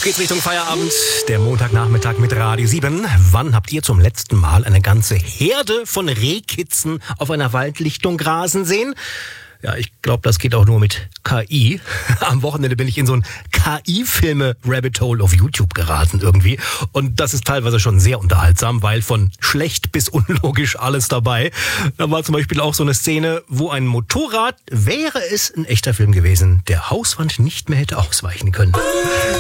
geht's Richtung Feierabend. Der Montagnachmittag mit Radio 7. Wann habt ihr zum letzten Mal eine ganze Herde von Rehkitzen auf einer Waldlichtung grasen sehen? Ja, ich glaube, das geht auch nur mit KI. Am Wochenende bin ich in so ein KI-Filme-Rabbit-Hole auf YouTube geraten irgendwie. Und das ist teilweise schon sehr unterhaltsam, weil von schlecht bis unlogisch alles dabei. Da war zum Beispiel auch so eine Szene, wo ein Motorrad, wäre es ein echter Film gewesen, der Hauswand nicht mehr hätte ausweichen können.